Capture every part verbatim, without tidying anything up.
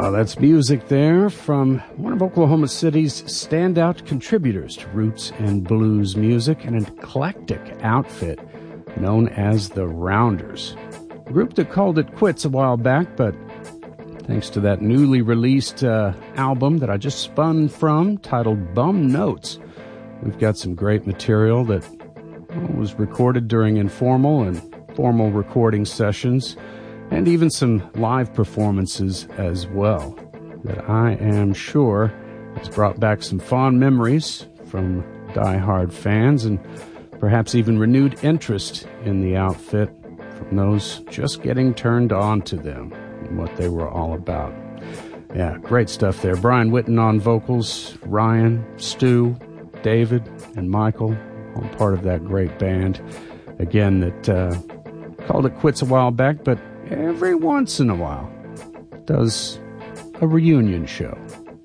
Well, that's music there from one of Oklahoma City's standout contributors to roots and blues music, an eclectic outfit known as the Rounders. A group that called it quits a while back, but thanks to that newly released uh, album that I just spun from, titled Bum Notes, we've got some great material that well, was recorded during informal and formal recording sessions, and even some live performances as well, that I am sure has brought back some fond memories from die-hard fans and perhaps even renewed interest in the outfit from those just getting turned on to them and what they were all about. Yeah, great stuff there. Brian Whitten on vocals, Ryan, Stu, David, and Michael, all part of that great band. Again, that uh, called it quits a while back, but every once in a while does a reunion show.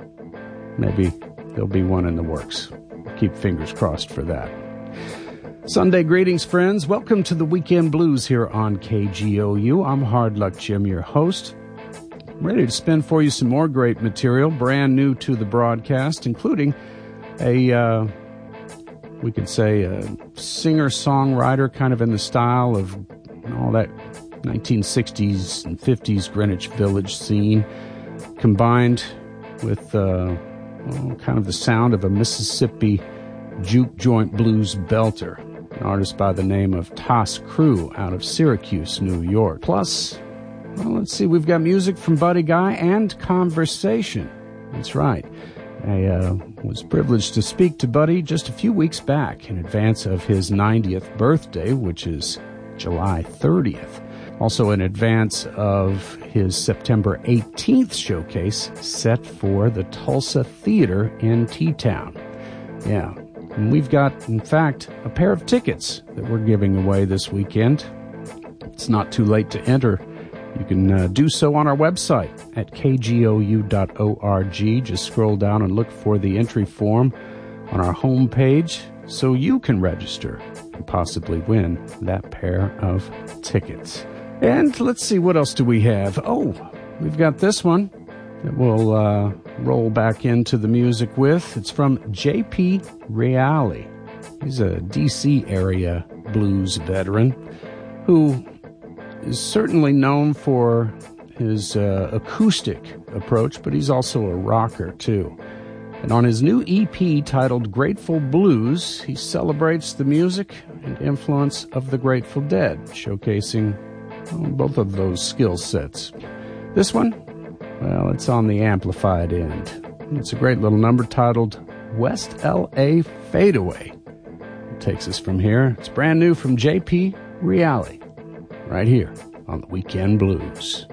Maybe there'll be one in the works. Keep fingers crossed for that. Sunday greetings, friends. Welcome to the Weekend Blues here on K G O U. I'm Hard Luck Jim, your host. I'm ready to spin for you some more great material, brand new to the broadcast, including a, uh, we could say, a singer-songwriter kind of in the style of all that nineteen sixties and fifties Greenwich Village scene, combined with uh, well, kind of the sound of a Mississippi juke joint blues belter, an artist by the name of Toss Crew out of Syracuse, New York. Plus, well, let's see, we've got music from Buddy Guy and conversation. That's right. I uh, was privileged to speak to Buddy just a few weeks back in advance of his ninetieth birthday, which is July thirtieth. Also in advance of his September eighteenth showcase set for the Tulsa Theater in T-Town. Yeah, and we've got, in fact, a pair of tickets that we're giving away this weekend. It's not too late to enter. You can uh, do so on our website at k g o u dot org. Just scroll down and look for the entry form on our homepage so you can register and possibly win that pair of tickets. And let's see, what else do we have? Oh, we've got this one that we'll uh, roll back into the music with. It's from J P Reale. He's a D C area blues veteran who is certainly known for his uh, acoustic approach, but he's also a rocker too. And on his new E P titled Grateful Blues, he celebrates the music and influence of the Grateful Dead, showcasing well, both of those skill sets. This one, well, it's on the amplified end. It's a great little number titled West L A Fadeaway. It takes us from here. It's brand new from J P Reale, right here on the Weekend Blues.